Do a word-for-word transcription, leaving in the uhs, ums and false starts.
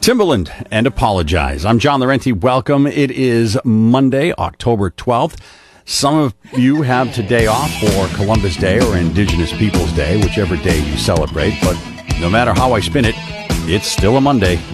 Timbaland and Apologize. I'm John Laurenti. Welcome. It is Monday, October twelfth. Some of you have today off for Columbus Day or Indigenous Peoples Day, whichever day you celebrate. But no matter how I spin it, it's still a Monday.